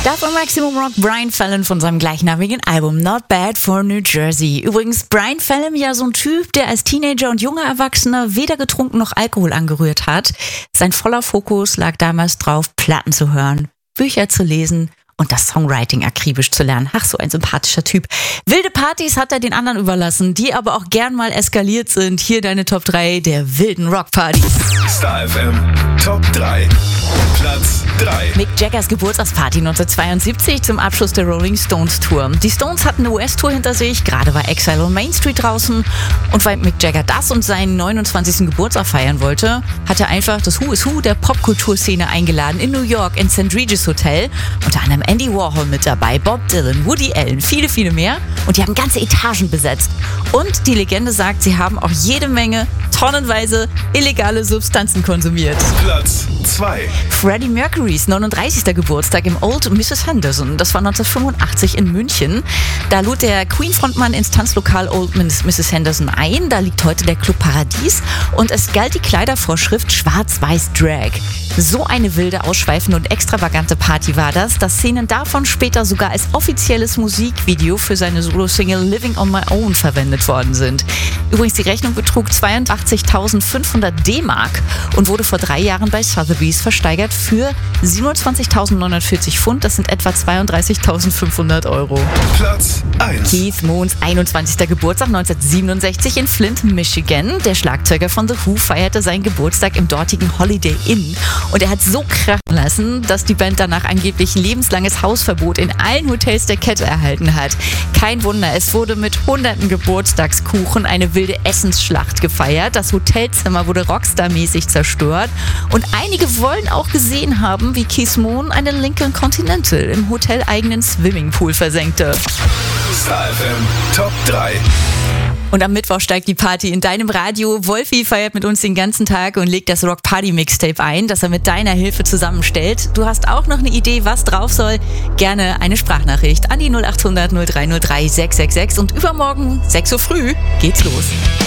Das war Maximum Rock Brian Fallon von seinem gleichnamigen Album Not Bad for New Jersey. Übrigens, Brian Fallon ja so ein Typ, der als Teenager und junger Erwachsener weder getrunken noch Alkohol angerührt hat. Sein voller Fokus lag damals drauf, Platten zu hören, Bücher zu lesen und das Songwriting akribisch zu lernen. Ach, so ein sympathischer Typ. Wilde Partys hat er den anderen überlassen, die aber auch gern mal eskaliert sind. Hier deine Top 3 der wilden Rockpartys. Star FM Top 3. Platz 3. Mick Jaggers Geburtstagsparty 1972 zum Abschluss der Rolling Stones Tour. Die Stones hatten eine US-Tour hinter sich, gerade war Exile on Main Street draußen. Und weil Mick Jagger das und seinen 29. Geburtstag feiern wollte, hat er einfach das Who is Who der Popkulturszene eingeladen in New York ins St. Regis Hotel. Unter anderem Andy Warhol mit dabei, Bob Dylan, Woody Allen, viele, viele mehr. Und die haben ganze Etagen besetzt. Und die Legende sagt, sie haben auch jede Menge, tonnenweise illegale Substanzen konsumiert. Platz 2. Freddie Mercurys 39. Geburtstag im Old Mrs. Henderson. Das war 1985 in München. Da lud der Queen-Frontmann ins Tanzlokal Old Mrs. Henderson ein. Da liegt heute der Club Paradies. Und es galt die Kleidervorschrift Schwarz-Weiß Drag. So eine wilde, ausschweifende und extravagante Party war das, dass Szenen davon später sogar als offizielles Musikvideo für seine Solo-Single Living on My Own verwendet worden sind. Übrigens, die Rechnung betrug 82.500 D-Mark und wurde vor 3 Jahren bei Sotheby's versteigert für 27.940 Pfund. Das sind etwa 32.500 Euro. Platz 1. Keith Moons 21. Geburtstag 1967 in Flint, Michigan. Der Schlagzeuger von The Who feierte seinen Geburtstag im dortigen Holiday Inn. Und er hat so krachen lassen, dass die Band danach angeblich ein lebenslanges Hausverbot in allen Hotels der Kette erhalten hat. Kein Wunder, es wurde mit hunderten Geburtstagskuchen eine wilde Essensschlacht gefeiert. Das Hotelzimmer wurde Rockstar-mäßig zerstört. Und einige wollen auch gesehen haben, wie Keith Moon eine Lincoln Continental im hoteleigenen Swimmingpool versenkte. Star FM Top 3. Und am Mittwoch steigt die Party in deinem Radio. Wolfi feiert mit uns den ganzen Tag und legt das Rock Party Mixtape ein, das er mit deiner Hilfe zusammenstellt. Du hast auch noch eine Idee, was drauf soll? Gerne eine Sprachnachricht an die 0800 0303 666 und übermorgen 6 Uhr früh geht's los.